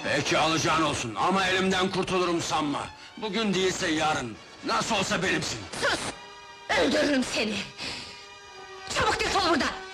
Peki, alacağın olsun ama elimden kurtulurum sanma. Bugün değilse yarın, nasıl olsa benimsin. Sus! Öldürürüm seni! Çabuk defol buradan!